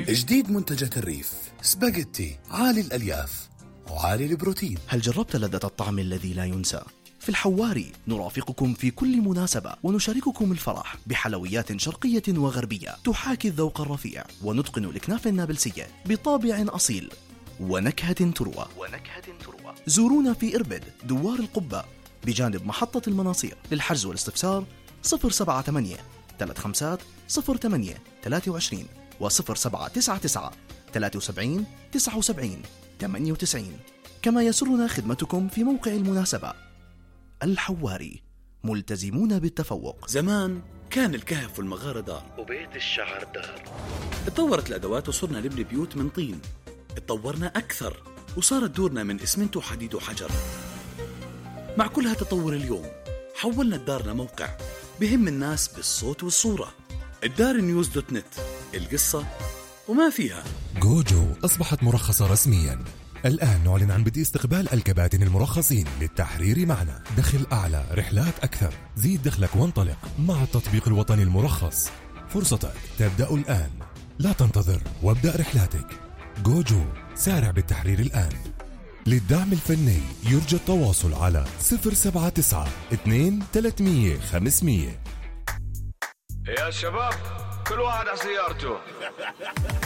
جديد منتجات الريف، سباجيتي عالي الألياف وعالي البروتين. هل جربت لذة الطعم الذي لا ينسى؟ في الحواري نرافقكم في كل مناسبة ونشارككم الفرح بحلويات شرقية وغربية تحاكي الذوق الرفيع ونتقن الكنافة النابلسية بطابع أصيل ونكهة تروى. زورونا في إربد دوار القبة بجانب محطة المناصير. للحجز والاستفسار 078 35 08 23 و 0799 73 79 98. كما يسرنا خدمتكم في موقع المناسبة. الحواري، ملتزمون بالتفوق. زمان كان الكهف والمغارة دار وبيت الشعر دار. اتطورت الأدوات وصرنا نبني بيوت من طين. اتطورنا أكثر وصارت دورنا من إسمنت وحديد وحجر. مع كل هالتطور اليوم حولنا الدار لموقع بهم الناس بالصوت والصورة. الدار نيوز دوت نت، القصة وما فيها. جوجو أصبحت مرخصة رسميا. الآن نعلن عن بدء استقبال الكباتن المرخصين للتحرير معنا. دخل أعلى، رحلات أكثر، زيد دخلك وانطلق مع التطبيق الوطني المرخص. فرصتك تبدأ الآن، لا تنتظر وابدأ رحلاتك. جوجو، سارع بالتحرير الآن. للدعم الفني يرجى التواصل على 079 2 300 500. يا شباب كل واحد على سيارته.